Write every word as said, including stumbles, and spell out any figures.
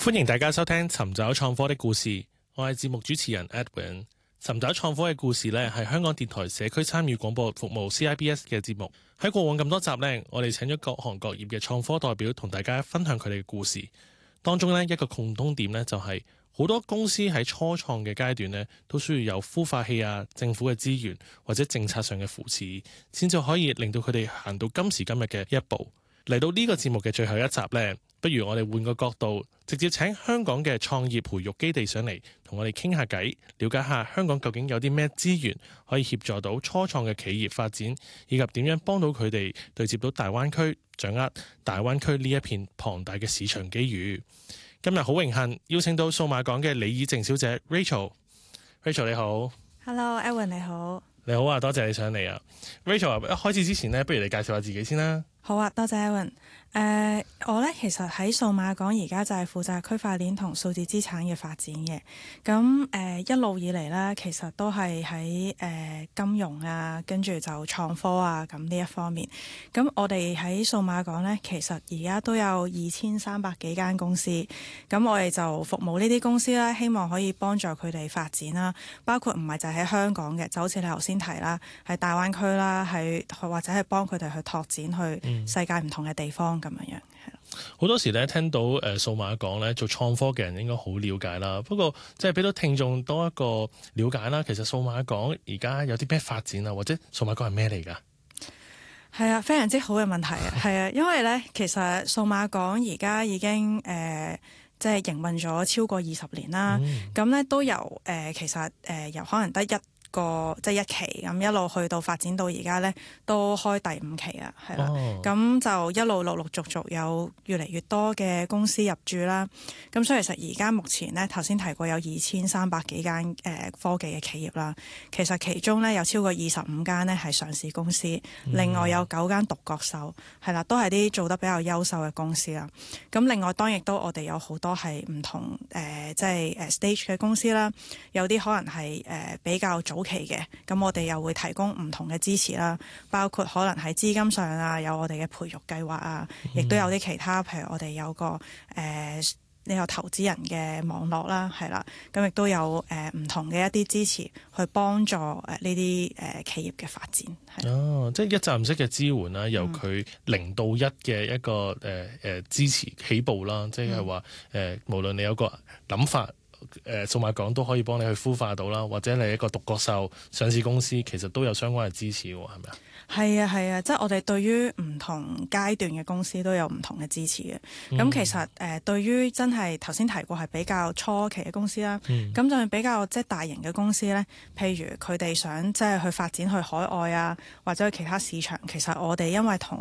歡迎大家收聽尋找創科的故事，我係節目主持人 Edwin。尋找創科嘅故事呢，係香港電台社區參與廣播服務 C I B S 嘅節目。喺過往咁多集呢，我哋請咗各行各業嘅創科代表同大家分享佢哋嘅故事。當中呢，一個共通點呢，就係好多公司喺初創嘅階段呢，都需要有孵化器啊、政府嘅資源或者政策上嘅扶持，先至可以令到佢哋行到今時今日嘅一步。嚟到呢個節目嘅最後一集呢，不如我哋換個角度，直接請香港嘅創業培育基地上嚟，同我哋傾下偈，了解下香港究竟有啲咩資源可以協助到初創嘅企業發展，以及點樣幫到佢哋對接到大灣區，掌握大灣區呢一片龐大嘅市場機遇。今日好榮幸邀請到數碼港嘅李以靜小姐 Rachel。Rachel 你好。 Hello，Edwin 你好。 你好啊，多謝你上嚟啊。Rachel，一開始之前呢，不如你介紹下自己先啦。 好啊，多謝 Edwin。誒、呃，我咧其實喺數碼港而家就係負責區塊鏈同數字資產嘅發展嘅。咁誒、呃、一路以嚟咧，其實都係喺誒金融啊，跟住就創科啊咁呢一方面。咁我哋喺數碼港咧，其實而家都有二千三百幾間公司。咁我哋就服務呢啲公司啦，希望可以幫助佢哋發展啦。包括唔係就喺香港嘅，就好似你頭先提啦，喺大灣區啦，係或者係幫佢哋去拓展去世界唔同嘅地方。咁樣樣係咯， 好多時咧聽到誒數碼港咧做創科嘅人應該好了解啦。不過即係俾到聽眾多一個了解啦。其實數碼港而家有啲咩發展啊？或者數碼港係咩嚟㗎？ 係啊，非常之好嘅問題啊。係啊，因為咧其實數碼港而家已經誒、呃、即係營運咗超過二十年啦。咁咧、嗯、都由誒、呃、其實誒、呃、由可能得一個即係一期咁一路去到發展到而家咧，都開第五期啊，係啦。咁、哦、就一路陸陸續續有越嚟越多嘅公司入駐啦。咁所以其實而家目前咧，頭先提過有二千三百幾間誒科技嘅企業啦。其實其中咧有超過二十五間咧係上市公司，嗯、另外有九間獨角獸，係啦，都係啲做得比較優秀嘅公司啦。咁另外當然亦都我哋有好多係唔同誒、呃，即係誒 stage 嘅公司啦。有啲可能係誒、呃、比較早期嘅，咁我哋又會提供唔同嘅支持啦，包括可能喺資金上啊，有我哋嘅培育計劃啊，亦都有啲其他，譬如我哋有個誒呢、呃這個投資人嘅網絡啦，係啦，咁亦都有誒唔、呃、同嘅一啲支持去幫助誒呢啲誒企業嘅發展。 哦，即係一站式嘅支援啦，由佢零到一嘅一個誒誒、呃、支持起步啦，即係話誒無論你有個諗法。誒數碼港都可以幫你去孵化到啦，或者你一個獨角獸上市公司，其實都有相關嘅支持喎，係咪啊？係啊係啊，即係我哋對於唔同階段嘅公司都有唔同嘅支持嘅。咁、嗯、其實誒、呃、對於真係頭先提過係比較初期嘅公司啦，咁、嗯、就係比較即係大型嘅公司咧，譬如佢哋想即係去發展去海外啊，或者去其他市場，其實我哋因為同